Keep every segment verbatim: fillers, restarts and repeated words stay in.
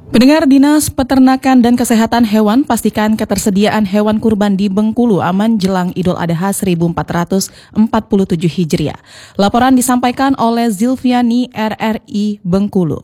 Pendengar, Dinas Peternakan dan Kesehatan Hewan pastikan ketersediaan hewan kurban di Bengkulu aman jelang Idul Adha seribu empat ratus empat puluh tujuh Hijriah. Laporan disampaikan oleh Zilviani R R I Bengkulu.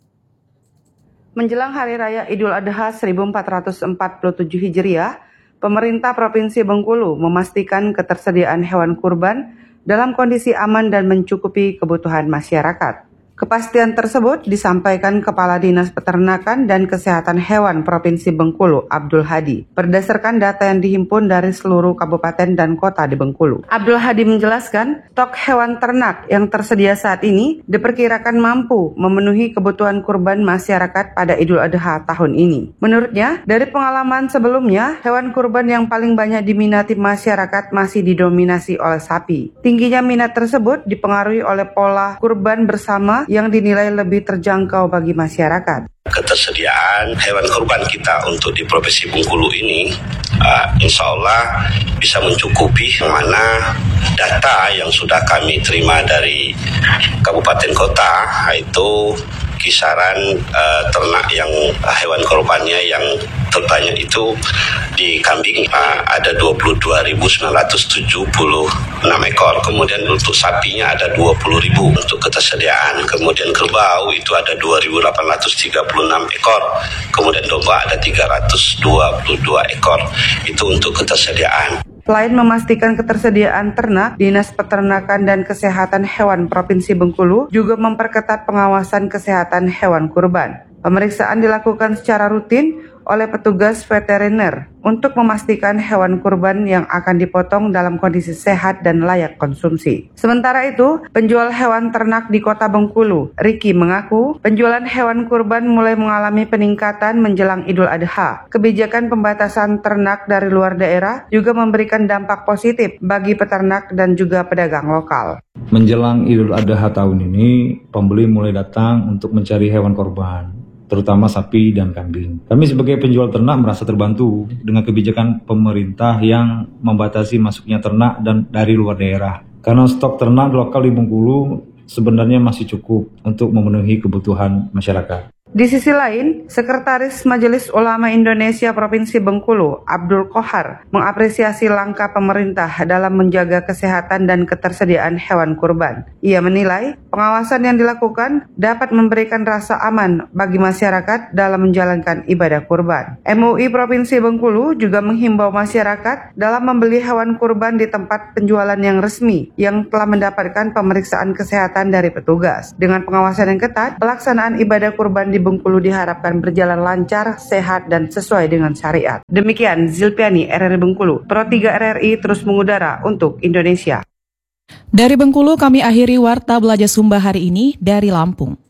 Menjelang Hari Raya Idul Adha seribu empat ratus empat puluh tujuh Hijriah, pemerintah Provinsi Bengkulu memastikan ketersediaan hewan kurban dalam kondisi aman dan mencukupi kebutuhan masyarakat. Kepastian tersebut disampaikan Kepala Dinas Peternakan dan Kesehatan Hewan Provinsi Bengkulu, Abdul Hadi, berdasarkan data yang dihimpun dari seluruh kabupaten dan kota di Bengkulu. Abdul Hadi menjelaskan, stok hewan ternak yang tersedia saat ini diperkirakan mampu memenuhi kebutuhan kurban masyarakat pada Idul Adha tahun ini. Menurutnya, dari pengalaman sebelumnya, hewan kurban yang paling banyak diminati masyarakat masih didominasi oleh sapi. Tingginya minat tersebut dipengaruhi oleh pola kurban bersama yang dinilai lebih terjangkau bagi masyarakat. Ketersediaan hewan kurban kita untuk di Provinsi Bengkulu ini uh, insya Allah bisa mencukupi, mana data yang sudah kami terima dari kabupaten kota itu kisaran uh, ternak yang uh, hewan kurbannya yang terbanyak itu di kambing uh, ada dua puluh dua ribu sembilan ratus tujuh puluh enam ekor, kemudian untuk sapinya ada dua puluh ribu untuk ketersediaan, kemudian kerbau itu ada dua ribu delapan ratus tiga puluh enam ekor, kemudian domba ada tiga ratus dua puluh dua ekor, itu untuk ketersediaan. Selain memastikan ketersediaan ternak, Dinas Peternakan dan Kesehatan Hewan Provinsi Bengkulu juga memperketat pengawasan kesehatan hewan kurban. Pemeriksaan dilakukan secara rutin oleh petugas veteriner untuk memastikan hewan kurban yang akan dipotong dalam kondisi sehat dan layak konsumsi. Sementara itu, penjual hewan ternak di Kota Bengkulu, Riki, mengaku penjualan hewan kurban mulai mengalami peningkatan menjelang Idul Adha. Kebijakan pembatasan ternak dari luar daerah juga memberikan dampak positif bagi peternak dan juga pedagang lokal. Menjelang Idul Adha tahun ini, pembeli mulai datang untuk mencari hewan korban, terutama sapi dan kambing. Kami sebagai penjual ternak merasa terbantu dengan kebijakan pemerintah yang membatasi masuknya ternak dan dari luar daerah. Karena stok ternak lokal di Bengkulu sebenarnya masih cukup untuk memenuhi kebutuhan masyarakat. Di sisi lain, Sekretaris Majelis Ulama Indonesia Provinsi Bengkulu, Abdul Kohar, mengapresiasi langkah pemerintah dalam menjaga kesehatan dan ketersediaan hewan kurban. Ia menilai pengawasan yang dilakukan dapat memberikan rasa aman bagi masyarakat dalam menjalankan ibadah kurban. M U I Provinsi Bengkulu juga menghimbau masyarakat dalam membeli hewan kurban di tempat penjualan yang resmi yang telah mendapatkan pemeriksaan kesehatan dari petugas. Dengan pengawasan yang ketat, pelaksanaan ibadah kurban di di Bengkulu diharapkan berjalan lancar, sehat, dan sesuai dengan syariat. Demikian Zilpiani R R I Bengkulu, Pro tiga R R I terus mengudara untuk Indonesia. Dari Bengkulu kami akhiri Warta Belajar Sumba hari ini dari Lampung.